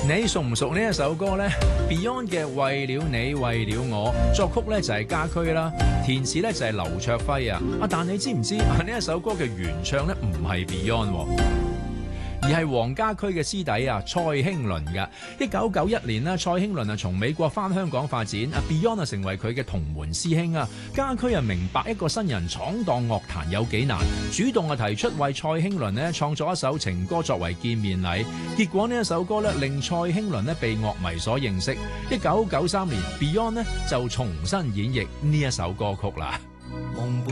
你熟唔熟呢一首歌呢？ Beyond 嘅為了你為了我，作曲呢就係家駒啦，填詞呢就係劉卓輝啊。但你知唔知呢一首歌嘅原唱呢唔係 Beyond 而係黃家駒嘅師弟啊蔡興麟㗎。1991年呢，蔡興麟從美國返香港發展，Beyond 成為佢嘅同門師兄啊。家駒明白一個新人闖蕩樂壇有幾難，主動提出為蔡興麟呢創作一首情歌作為見面禮。結果呢一首歌呢令蔡興麟呢被樂迷所認識。1993年 Beyond 呢就重新演繹呢一首歌曲啦。